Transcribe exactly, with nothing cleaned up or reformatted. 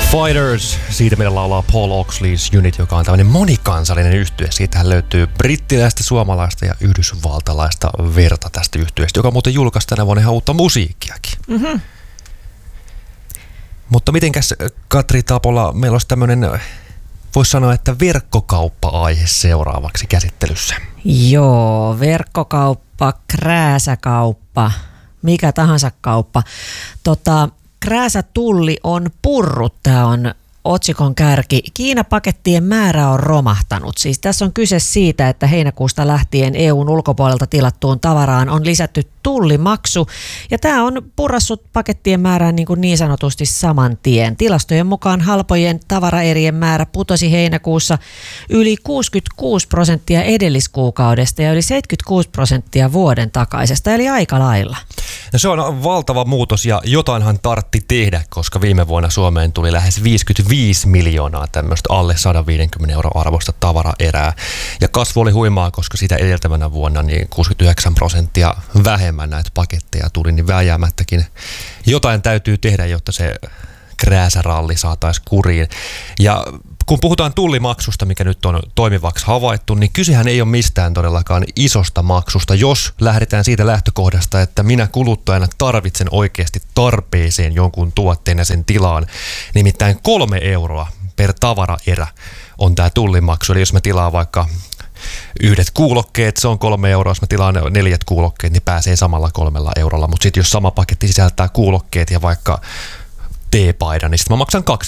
Fighters, siitä meillä laulaa Paul Oxley's Unit, joka on tämmöinen monikansallinen yhtye. Siitähän löytyy brittiläistä, suomalaista ja yhdysvaltalaista verta tästä yhtyeestä, joka muuten julkaisi tänä vuonna ihan uutta musiikkiakin. Mm-hmm. Mutta mitenkäs, Katri Tapola, meillä olisi tämmöinen, voisi sanoa, että verkkokauppa-aihe seuraavaksi käsittelyssä. Joo, verkkokauppa, krääsäkauppa, mikä tahansa kauppa. Tota, krääsätulli on purrut, tämä on otsikon kärki. Kiinapakettien määrä on romahtanut. Siis tässä on kyse siitä, että heinäkuusta lähtien E U:n ulkopuolelta tilattuun tavaraan on lisätty tullimaksu. Ja tämä on purrassut pakettien määrään niin, kuin niin sanotusti saman tien. Tilastojen mukaan halpojen tavaraerien määrä putosi heinäkuussa yli kuusikymmentäkuusi prosenttia edelliskuukaudesta ja yli seitsemänkymmentäkuusi prosenttia vuoden takaisesta, eli aika lailla. No se on valtava muutos ja jotainhan tartti tehdä, koska viime vuonna Suomeen tuli lähes viisikymmentäviisi miljoonaa tämmöistä alle sata viisikymmentä euro arvosta tavaraerää. Ja kasvu oli huimaa, koska sitä edeltävänä vuonna niin kuusikymmentäyhdeksän prosenttia vähemmän näitä paketteja tuli, niin vääjäämättäkin jotain täytyy tehdä, jotta se krääsäralli saataisiin kuriin. Ja kun puhutaan tullimaksusta, mikä nyt on toimivaksi havaittu, niin kysehän ei ole mistään todellakaan isosta maksusta, jos lähdetään siitä lähtökohdasta, että minä kuluttajana tarvitsen oikeasti tarpeeseen jonkun tuotteen ja sen tilaan. Nimittäin kolme euroa per tavaraerä on tämä tullimaksu. Eli jos mä tilaan vaikka yhdet kuulokkeet, se on kolme euroa. Jos mä tilaan neljät kuulokkeet, niin pääsee samalla kolmella eurolla. Mutta sitten jos sama paketti sisältää kuulokkeet ja vaikka teepaidan, niin sitten mä maksan kaksi